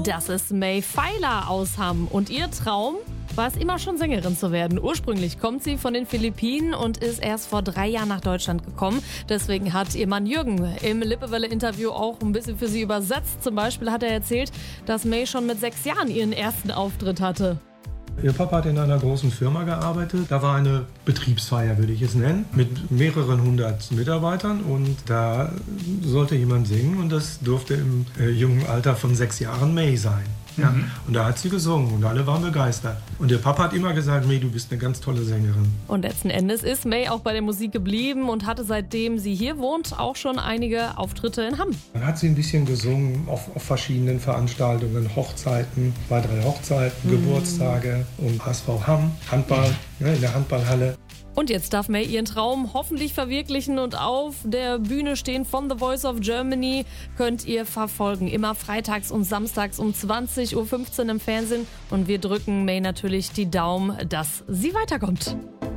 Das ist May Feiler aus Hamm und ihr Traum war es immer schon Sängerin zu werden. Ursprünglich kommt sie von den Philippinen und ist erst vor 3 Jahren nach Deutschland gekommen. Deswegen hat ihr Mann Jürgen im Lippewelle-Interview auch ein bisschen für sie übersetzt. Zum Beispiel hat er erzählt, dass May schon mit 6 Jahren ihren ersten Auftritt hatte. Ihr Papa hat in einer großen Firma gearbeitet. Da war eine Betriebsfeier, würde ich es nennen, mit mehreren 100 Mitarbeitern. Und da sollte jemand singen und das durfte im jungen Alter von 6 Jahren May sein. Ja. Und da hat sie gesungen und alle waren begeistert. Und ihr Papa hat immer gesagt, May, du bist eine ganz tolle Sängerin. Und letzten Endes ist May auch bei der Musik geblieben und hatte, seitdem sie hier wohnt, auch schon einige Auftritte in Hamm. Dann hat sie ein bisschen gesungen auf verschiedenen Veranstaltungen, Hochzeiten, 2, 3 Hochzeiten, Geburtstage und HSV Hamm, Handball, in der Handballhalle. Und jetzt darf May ihren Traum hoffentlich verwirklichen und auf der Bühne stehen von The Voice of Germany. Könnt ihr verfolgen. Immer freitags und samstags um 20:15 Uhr im Fernsehen. Und wir drücken May natürlich die Daumen, dass sie weiterkommt.